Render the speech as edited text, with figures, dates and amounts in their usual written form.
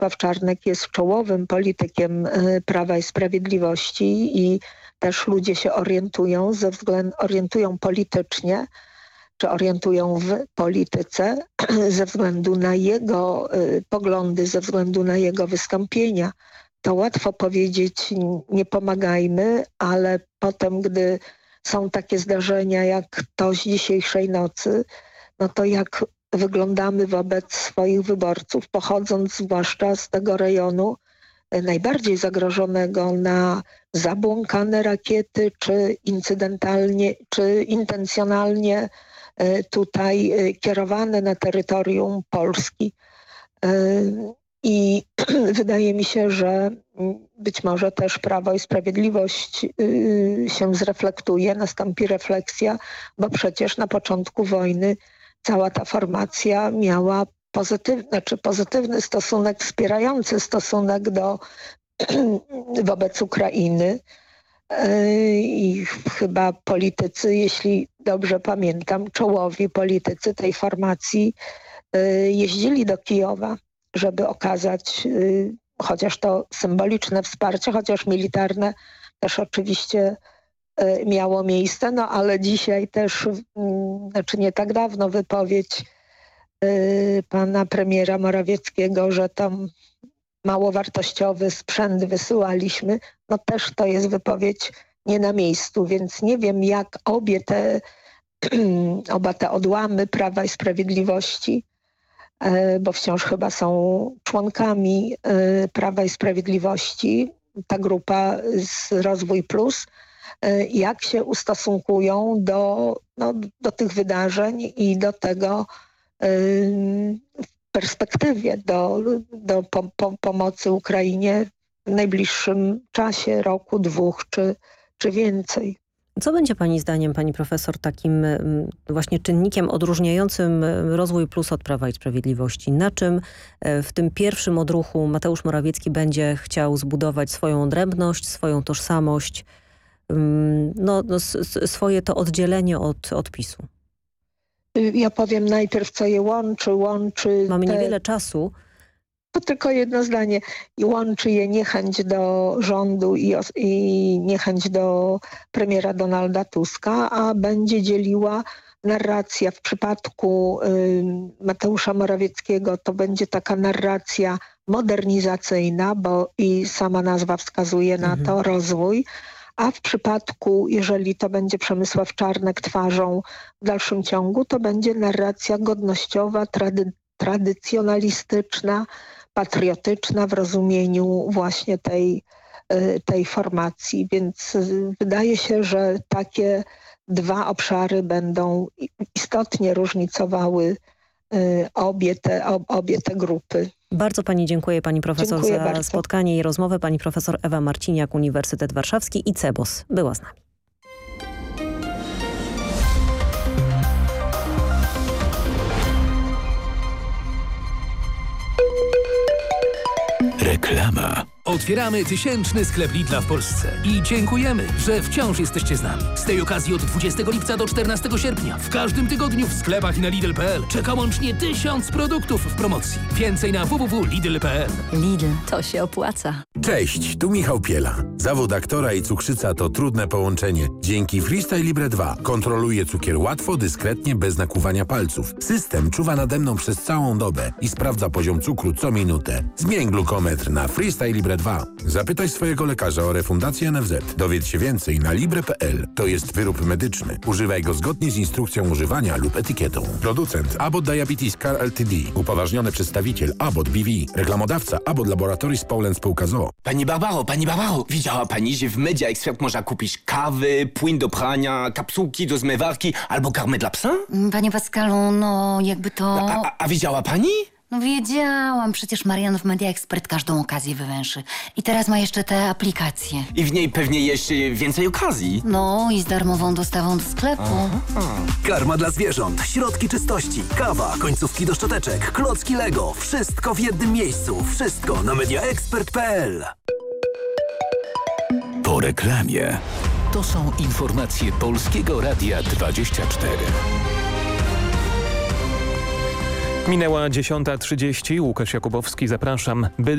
Przemysław Czarnek jest czołowym politykiem Prawa i Sprawiedliwości i też ludzie się orientują politycznie, czy orientują w polityce ze względu na jego poglądy, ze względu na jego wystąpienia. To łatwo powiedzieć, nie pomagajmy, ale potem, gdy są takie zdarzenia jak to z dzisiejszej nocy, no to jak wyglądamy wobec swoich wyborców, pochodząc zwłaszcza z tego rejonu najbardziej zagrożonego na zabłąkane rakiety, czy incydentalnie, czy intencjonalnie tutaj kierowane na terytorium Polski. I wydaje mi się, że być może też Prawo i Sprawiedliwość się zreflektuje, nastąpi refleksja, bo przecież na początku wojny cała ta formacja miała pozytywny stosunek, wspierający stosunek wobec Ukrainy. I chyba politycy, jeśli dobrze pamiętam, czołowi politycy tej formacji jeździli do Kijowa, żeby okazać chociaż to symboliczne wsparcie, chociaż militarne też oczywiście miało miejsce, no ale dzisiaj też, znaczy nie tak dawno wypowiedź pana premiera Morawieckiego, że tam małowartościowy sprzęt wysyłaliśmy, no też to jest wypowiedź nie na miejscu, więc nie wiem jak oba te odłamy Prawa i Sprawiedliwości, bo wciąż chyba są członkami Prawa i Sprawiedliwości, ta grupa z Rozwój Plus, jak się ustosunkują do tych wydarzeń i do tego w perspektywie do pomocy Ukrainie w najbliższym czasie, roku, dwóch czy więcej. Co będzie pani zdaniem, pani profesor, takim właśnie czynnikiem odróżniającym Rozwój Plus od Prawa i Sprawiedliwości? Na czym w tym pierwszym odruchu Mateusz Morawiecki będzie chciał zbudować swoją odrębność, swoją tożsamość, swoje to oddzielenie od PiS-u? Ja powiem najpierw, co je łączy. Mamy niewiele czasu. To tylko jedno zdanie. I łączy je niechęć do rządu i niechęć do premiera Donalda Tuska, a będzie dzieliła narracja. W przypadku Mateusza Morawieckiego to będzie taka narracja modernizacyjna, bo i sama nazwa wskazuje na to, rozwój. A w przypadku, jeżeli to będzie Przemysław Czarnek twarzą w dalszym ciągu, to będzie narracja godnościowa, tradycjonalistyczna, patriotyczna w rozumieniu właśnie tej formacji. Więc wydaje się, że takie dwa obszary będą istotnie różnicowały obie te grupy. Bardzo pani dziękuję, pani profesor, Dziękuję za bardzo. spotkanie i rozmowę. Pani profesor Ewa Marciniak, Uniwersytet Warszawski i CEBOS była z nami. Reklama. Otwieramy 1000 sklep Lidla w Polsce i dziękujemy, że wciąż jesteście z nami. Z tej okazji od 20 lipca do 14 sierpnia w każdym tygodniu w sklepach i na Lidl.pl czeka łącznie 1000 produktów w promocji. Więcej na www.lidl.pl. Lidl, to się opłaca. Cześć, tu Michał Piela. Zawód aktora i cukrzyca to trudne połączenie. Dzięki Freestyle Libre 2 kontroluję cukier łatwo, dyskretnie, bez nakłuwania palców. System czuwa nade mną przez całą dobę i sprawdza poziom cukru co minutę. Zmień glukometr na Freestyle Libre 2. Zapytaj swojego lekarza o refundację NFZ. Dowiedz się więcej na libre.pl. To jest wyrób medyczny. Używaj go zgodnie z instrukcją używania lub etykietą. Producent Abbott Diabetes Care Ltd. Upoważniony przedstawiciel Abbott BV. Reklamodawca Abbott Laboratories Poland Spółka z o.o. Pani Barbaro, widziała pani, że w Media Expert można kupić kawy, płyn do prania, kapsułki do zmywarki albo karmę dla psa? Panie Pascalu, no jakby to... A widziała pani? No wiedziałam, przecież Marian w Media Expert każdą okazję wywęszy. I teraz ma jeszcze te aplikacje. I w niej pewnie jeszcze więcej okazji. No i z darmową dostawą do sklepu. Karma dla zwierząt, środki czystości, kawa, końcówki do szczoteczek, klocki Lego. Wszystko w jednym miejscu. Wszystko na mediaexpert.pl. Po reklamie. To są informacje Polskiego Radia 24. Minęła 10:30. Łukasz Jakubowski, zapraszam.